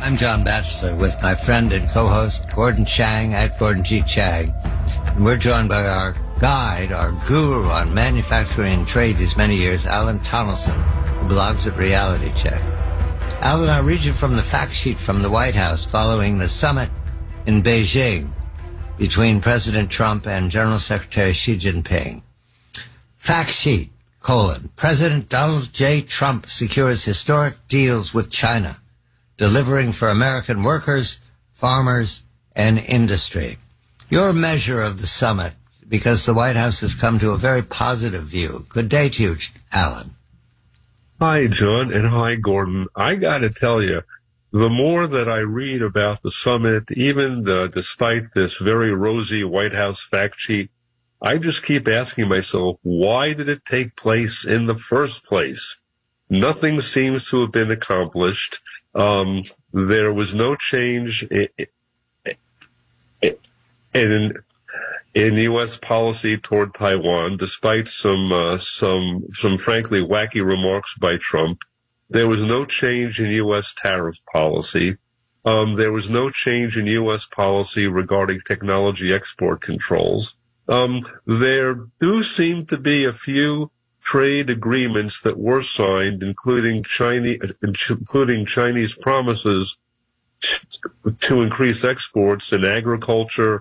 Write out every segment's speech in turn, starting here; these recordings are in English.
I'm John Batchelor with my friend and co-host Gordon Chang at Gordon G. Chang. And we're joined by our guide, our guru on manufacturing and trade these many years, Alan Tonelson, who blogs at Reality Check. Alan, I'll read you from the fact sheet from the White House following the summit in Beijing between President Trump and General Secretary Xi Jinping. Fact sheet, President Donald J. Trump secures historic deals with China, delivering for American workers, farmers, and industry. Your measure of the summit, because the White House has come to a very positive view. Good day to you, Alan. Hi, John, and hi, Gordon. I got to tell you, the more that I read about the summit, even despite this very rosy White House fact sheet, I just keep asking myself, why did it take place in the first place? Nothing seems to have been accomplished. There was no change in U.S. policy toward Taiwan, despite some frankly wacky remarks by Trump. There was no change in U.S. tariff policy. There was no change in U.S. policy regarding technology export controls. There do seem to be a few trade agreements that were signed, including Chinese promises to increase exports in agriculture.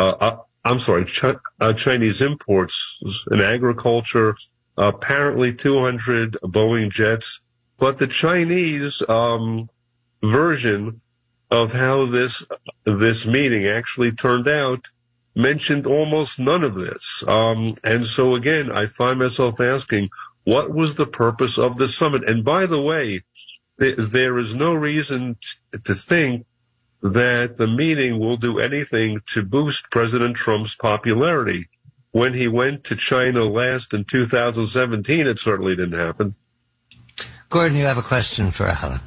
Chinese imports in agriculture. Apparently 200 Boeing jets. But the Chinese version of how this meeting actually turned out mentioned almost none of this. And so again, I find myself asking, what was the purpose of the summit? And by the way, there is no reason to think that the meeting will do anything to boost President Trump's popularity. When he went to China last in 2017, it certainly didn't happen. Gordon, you have a question for Alan.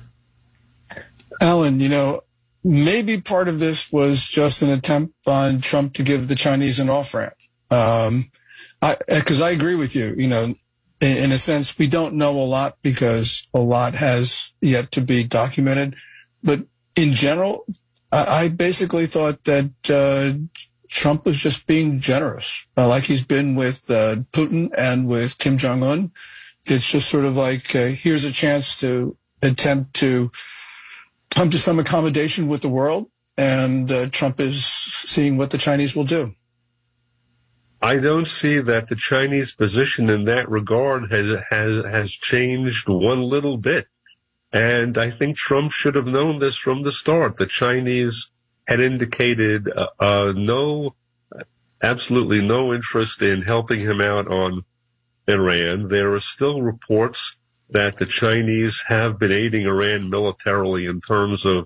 Alan, maybe part of this was just an attempt on Trump to give the Chinese an off-ramp. Because I agree with you, in a sense, we don't know a lot because a lot has yet to be documented. But in general, I basically thought that Trump was just being generous, like he's been with Putin and with Kim Jong-un. It's just sort of like, here's a chance to attempt to come to some accommodation with the world, and Trump is seeing what the Chinese will do. I don't see that the Chinese position in that regard has changed one little bit. And I think Trump should have known this from the start. The Chinese had indicated absolutely no interest in helping him out on Iran. There are still reports that the Chinese have been aiding Iran militarily in terms of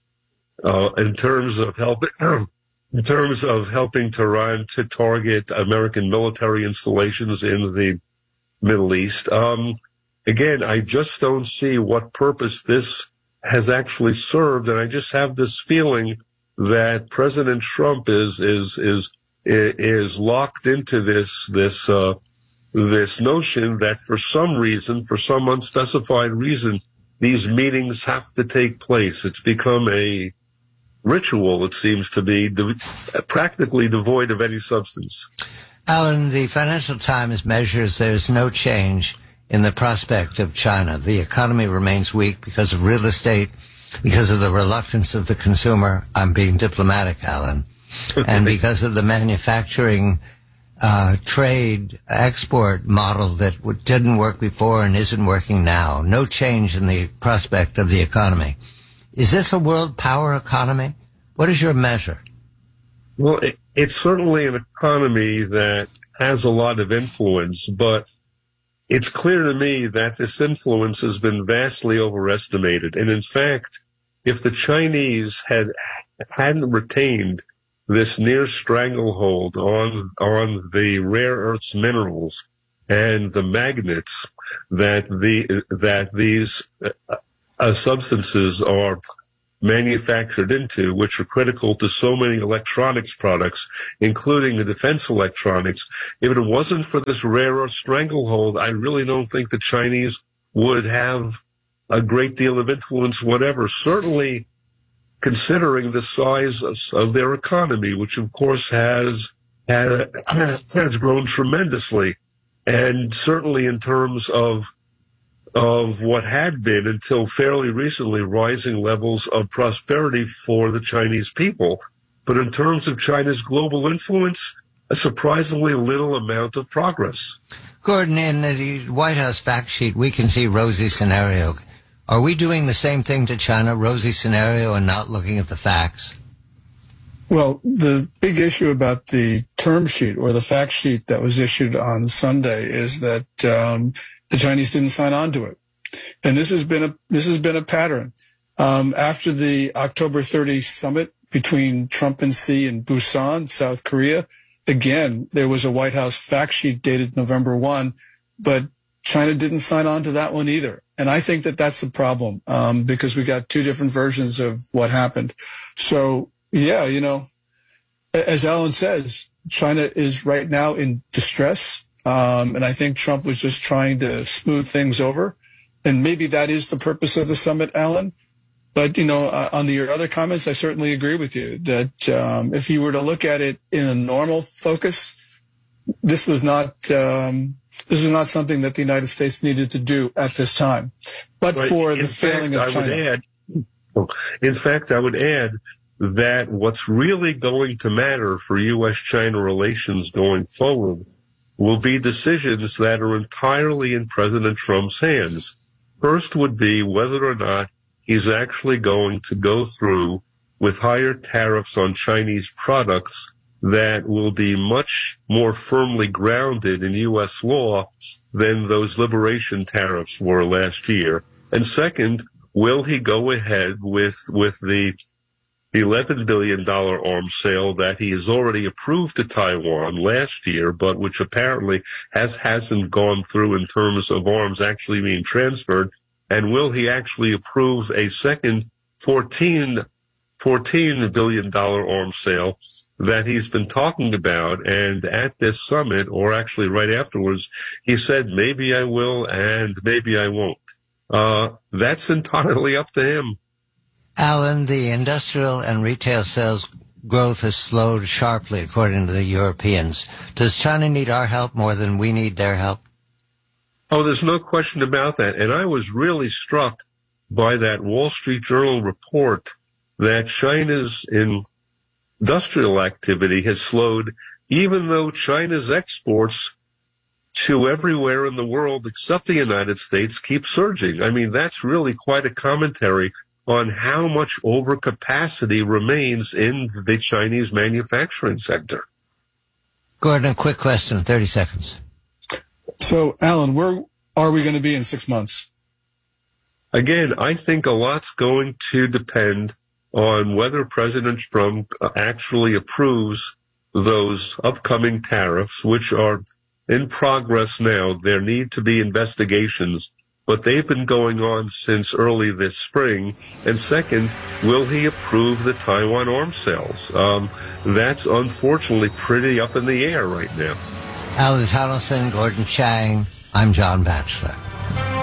helping Tehran to target American military installations in the Middle East. Again, I just don't see what purpose this has actually served, and I just have this feeling that President Trump is locked into this notion that for some reason, for some unspecified reason, these meetings have to take place. It's become a ritual, it seems to be, practically devoid of any substance. Alan, the Financial Times measures there's no change in the prospect of China. The economy remains weak because of real estate, because of the reluctance of the consumer. I'm being diplomatic, Alan. And because of the manufacturing trade export model that didn't work before and isn't working now. No change in the prospect of the economy. Is this a world power economy? What is your measure? Well, it's certainly an economy that has a lot of influence, but it's clear to me that this influence has been vastly overestimated. And in fact, if the Chinese hadn't retained this near stranglehold on the rare earths minerals and the magnets that these substances are manufactured into, which are critical to so many electronics products, including the defense electronics. If it wasn't for this rare earth stranglehold, I really don't think the Chinese would have a great deal of influence, whatever. Certainly, considering the size of their economy, which of course has grown tremendously, and certainly in terms of what had been until fairly recently rising levels of prosperity for the Chinese people. But in terms of China's global influence, a surprisingly little amount of progress. Gordon, in the White House fact sheet, we can see rosy scenario. Are we doing the same thing to China, rosy scenario, and not looking at the facts? Well, the big issue about the term sheet or the fact sheet that was issued on Sunday is that the Chinese didn't sign on to it, and this has been a pattern. After the October 30 summit between Trump and Xi in Busan, South Korea, again there was a White House fact sheet dated November 1, but China didn't sign on to that one either. And I think that that's the problem, because we got two different versions of what happened. So, yeah, as Alan says, China is right now in distress. And I think Trump was just trying to smooth things over. And maybe that is the purpose of the summit, Alan. But, on your other comments, I certainly agree with you that if you were to look at it in a normal focus, this was not something that the United States needed to do at this time. But right. For the failing of China. In fact, I would add that what's really going to matter for U.S.-China relations going forward will be decisions that are entirely in President Trump's hands. First would be whether or not he's actually going to go through with higher tariffs on Chinese products that will be much more firmly grounded in U.S. law than those liberation tariffs were last year. And second, will he go ahead with the $11 billion arms sale that he has already approved to Taiwan last year, but which apparently hasn't gone through in terms of arms actually being transferred? And will he actually approve a second $14 billion arms sale that he's been talking about? And at this summit, or actually right afterwards, he said, maybe I will and maybe I won't. That's entirely up to him. Alan, the industrial and retail sales growth has slowed sharply, according to the Europeans. Does China need our help more than we need their help? Oh, there's no question about that. And I was really struck by that Wall Street Journal report that China's industrial activity has slowed, even though China's exports to everywhere in the world except the United States keep surging. I mean, that's really quite a commentary on how much overcapacity remains in the Chinese manufacturing sector. Gordon, a quick question, 30 seconds. So, Alan, where are we going to be in 6 months? Again, I think a lot's going to depend on whether President Trump actually approves those upcoming tariffs, which are in progress now. There need to be investigations, but they've been going on since early this spring. And second, will he approve the Taiwan arms sales? That's unfortunately pretty up in the air right now. Alan Tonelson, Gordon Chang, I'm John Batchelor.